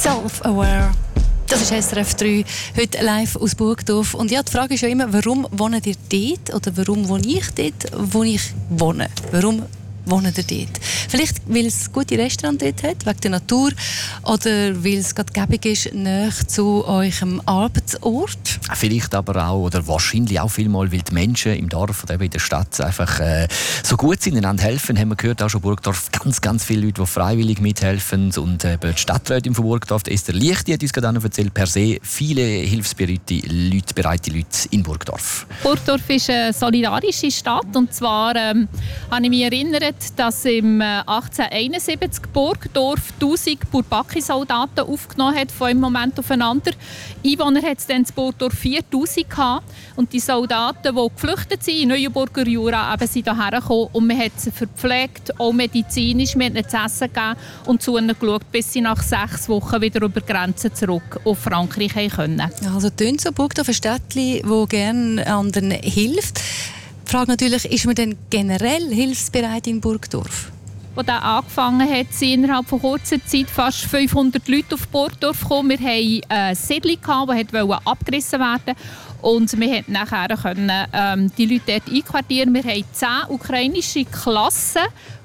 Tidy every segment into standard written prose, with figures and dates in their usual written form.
Self-Aware. Das ist SRF 3, heute live aus Burgdorf. Und ja, die Frage ist ja immer, warum wohnt ihr dort? Oder warum wohne ich dort, wo ich wohne? Warum wohnt ihr dort? Vielleicht, weil es gute Restaurants dort hat, wegen der Natur. Oder weil es gerade gäbig ist, nahe zu eurem Arbeitsort. Vielleicht aber auch, oder wahrscheinlich auch vielmal, weil die Menschen im Dorf oder eben in der Stadt einfach so gut sind, einander helfen. Haben wir gehört, auch schon Burgdorf, ganz viele Leute, die freiwillig mithelfen. Und die Stadträtin von Burgdorf, Esther Licht, die hat uns gerade noch erzählt, per se viele hilfsbereite Leute in Burgdorf. Burgdorf ist eine solidarische Stadt. Und zwar habe ich mich erinnert, dass im 1871 Burgdorf 1000 Bourbaki-Soldaten aufgenommen hat, von einem Moment aufeinander. Einwohner hat es dann in Burgdorf 4000 gehabt. Und die Soldaten, die geflüchtet sind in Neuenburger Jura, sind hierher gekommen und man hat sie verpflegt, auch medizinisch, man hat ihnen zu essen gegeben und zu ihnen geschaut, bis sie nach 6 Wochen wieder über die Grenzen zurück auf Frankreich können. Also tönt so Burgdorf ein Städtchen, das gerne anderen hilft. Die Frage natürlich, ist man denn generell hilfsbereit in Burgdorf? Als er angefangen hat, sind innerhalb von kurzer Zeit fast 500 Leute auf Burgdorf gekommen. Wir hatten eine Siedlung, die abgerissen werden wollte. Und wir konnten nachher die Leute dort einquartieren. Wir hatten 10 ukrainische Klassen.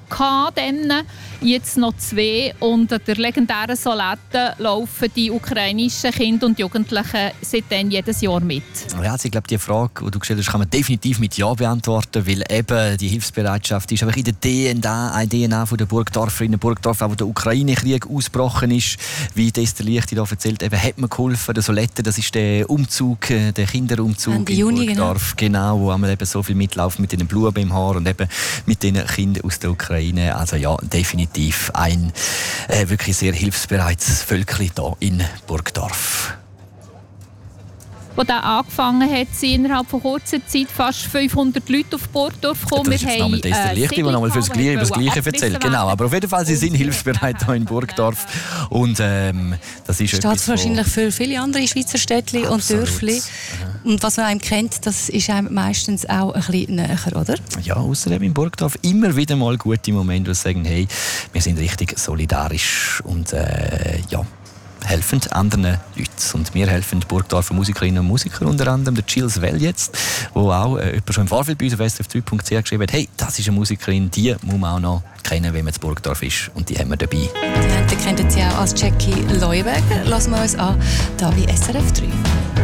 Jetzt noch 2. Und an der legendären Solette laufen die ukrainischen Kinder und Jugendlichen seitdem jedes Jahr mit. Ja, also ich glaube, die Frage, die du gestellt hast, kann man definitiv mit Ja beantworten, weil eben die Hilfsbereitschaft ist einfach in der DNA von der Burgdorferinnen, Burgdorf, wo der Ukraine-Krieg ausgebrochen ist, wie Esther Licht da erzählt, eben hat man geholfen. Der Solette, das ist der Umzug, der Kinderumzug Ende Juni, Burgdorf, genau, wo man eben so viel mitlaufen mit den Blumen im Haar und eben mit den Kindern aus der Ukraine. Also ja, definitiv ein wirklich sehr hilfsbereites Völkchen hier in Burgdorf. Als er angefangen hat, sind innerhalb von kurzer Zeit fast 500 Leute auf Burgdorf gekommen. Das ist jetzt nochmal Esther Licht, die nochmal über das Gleiche erzählt. Genau, aber auf jeden Fall, sie sind hilfsbereit hier in Burgdorf. Und das ist steht wahrscheinlich für viele andere Schweizer Städtchen und Dörfli. Und was man einem kennt, das ist einem meistens auch ein bisschen näher, oder? Ja, außerdem in Burgdorf immer wieder mal gute Momente, wo sie sagen, hey, wir sind richtig solidarisch und helfen anderen Leuten. Und wir helfen Burgdorfer Musikerinnen und Musikern, unter anderem der Gilles Well jetzt, wo auch jemand schon im Vorfeld bei uns auf srf3.ch geschrieben hat, hey, das ist eine Musikerin, die muss man auch noch kennen, wenn man in Burgdorf ist. Und die haben wir dabei. Die kennt sie auch als Jackie Leuenberger. Lassen wir uns an, hier bei SRF 3.